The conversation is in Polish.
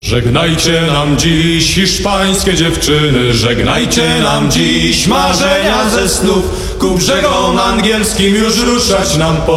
Żegnajcie nam dziś hiszpańskie dziewczyny, żegnajcie nam dziś marzenia ze snów. Ku brzegom angielskim już ruszać nam